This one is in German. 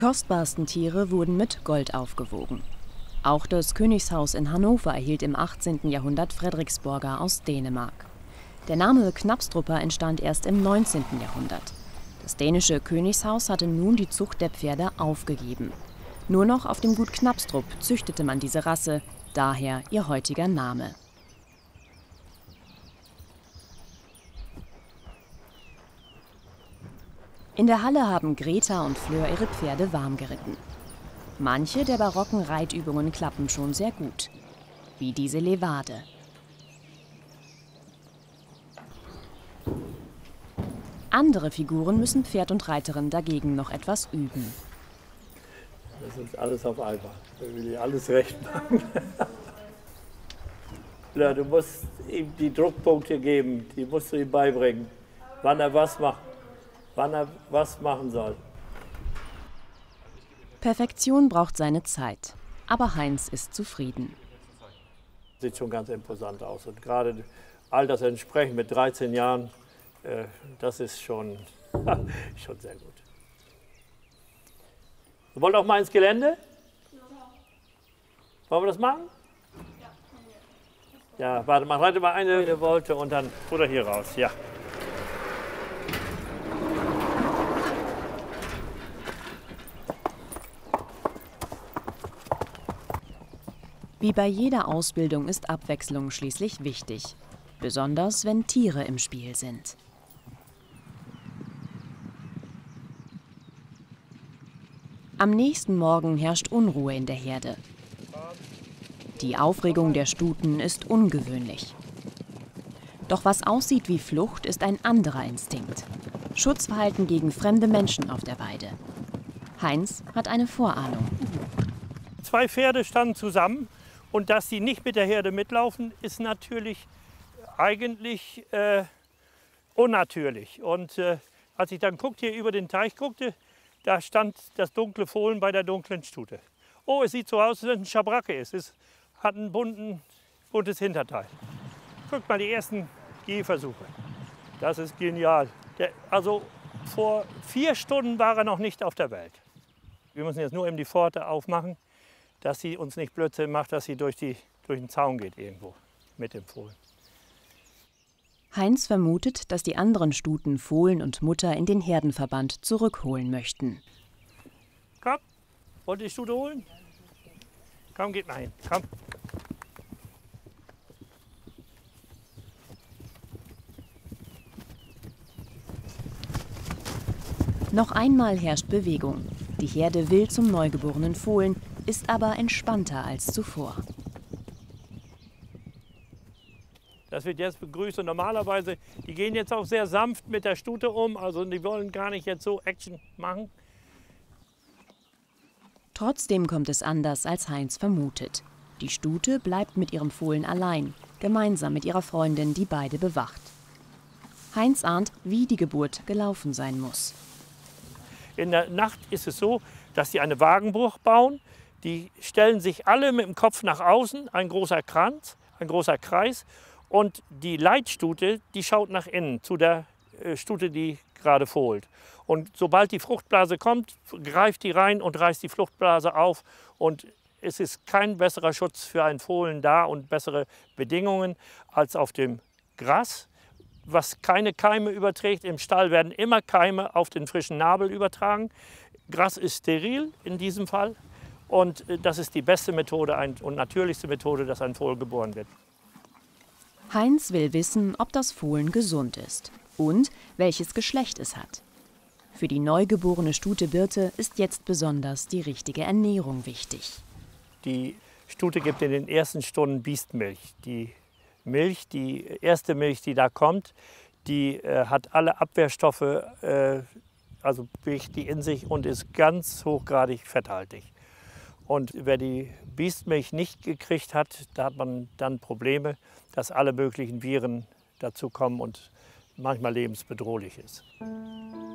Die kostbarsten Tiere wurden mit Gold aufgewogen. Auch das Königshaus in Hannover erhielt im 18. Jahrhundert Fredriksborger aus Dänemark. Der Name Knabstrup entstand erst im 19. Jahrhundert. Das dänische Königshaus hatte nun die Zucht der Pferde aufgegeben. Nur noch auf dem Gut Knabstrup züchtete man diese Rasse, daher ihr heutiger Name. In der Halle haben Greta und Fleur ihre Pferde warm geritten. Manche der barocken Reitübungen klappen schon sehr gut, wie diese Levade. Andere Figuren müssen Pferd und Reiterin dagegen noch etwas üben. Das ist alles auf einmal. Da will ich alles recht machen. Ja, du musst ihm die Druckpunkte geben, die musst du ihm beibringen, wann er was macht, wann er was machen soll. Perfektion braucht seine Zeit, aber Heinz ist zufrieden. Sieht schon ganz imposant aus und gerade altersentsprechend mit 13 Jahren, das ist schon sehr gut. Du wollt auch mal ins Gelände? Wollen wir das machen? Ja, warte mal, reite mal eine Wolte und dann Futter hier raus, ja. Wie bei jeder Ausbildung ist Abwechslung schließlich wichtig, besonders wenn Tiere im Spiel sind. Am nächsten Morgen herrscht Unruhe in der Herde. Die Aufregung der Stuten ist ungewöhnlich. Doch was aussieht wie Flucht, ist ein anderer Instinkt. Schutzverhalten gegen fremde Menschen auf der Weide. Heinz hat eine Vorahnung. 2 Pferde standen zusammen und dass sie nicht mit der Herde mitlaufen, ist natürlich eigentlich unnatürlich. Und als ich dann hier über den Teich guckte, da stand das dunkle Fohlen bei der dunklen Stute. Oh, es sieht so aus, als wenn es ein Schabracke ist. Es hat ein buntes Hinterteil. Guckt mal die ersten Gehversuche. Das ist genial. Also vor 4 Stunden war er noch nicht auf der Welt. Wir müssen jetzt nur eben die Pforte aufmachen, dass sie uns nicht Blödsinn macht, dass sie durch den Zaun geht irgendwo mit dem Fohlen. Heinz vermutet, dass die anderen Stuten Fohlen und Mutter in den Herdenverband zurückholen möchten. Komm, wollt ihr die Stute holen? Komm, geht mal hin, komm. Noch einmal herrscht Bewegung. Die Herde will zum neugeborenen Fohlen, ist aber entspannter als zuvor. Das wird jetzt begrüßt und normalerweise, die gehen jetzt auch sehr sanft mit der Stute um, also die wollen gar nicht jetzt so Action machen. Trotzdem kommt es anders, als Heinz vermutet. Die Stute bleibt mit ihrem Fohlen allein, gemeinsam mit ihrer Freundin, die beide bewacht. Heinz ahnt, wie die Geburt gelaufen sein muss. In der Nacht ist es so, dass sie eine Wagenburg bauen. Die stellen sich alle mit dem Kopf nach außen, ein großer Kranz, ein großer Kreis. Und die Leitstute, die schaut nach innen zu der Stute, die gerade fohlt. Und sobald die Fruchtblase kommt, greift die rein und reißt die Fruchtblase auf. Und es ist kein besserer Schutz für ein Fohlen da und bessere Bedingungen als auf dem Gras, was keine Keime überträgt. Im Stall werden immer Keime auf den frischen Nabel übertragen. Gras ist steril in diesem Fall. Und das ist die beste Methode und natürlichste Methode, dass ein Fohlen geboren wird. Heinz will wissen, ob das Fohlen gesund ist und welches Geschlecht es hat. Für die neugeborene Stute Birte ist jetzt besonders die richtige Ernährung wichtig. Die Stute gibt in den ersten Stunden Biestmilch. Die Milch, die erste Milch, die da kommt, die hat alle Abwehrstoffe, also birgt die in sich und ist ganz hochgradig fetthaltig. Und wer die Biestmilch nicht gekriegt hat, da hat man dann Probleme, dass alle möglichen Viren dazu kommen und manchmal lebensbedrohlich ist.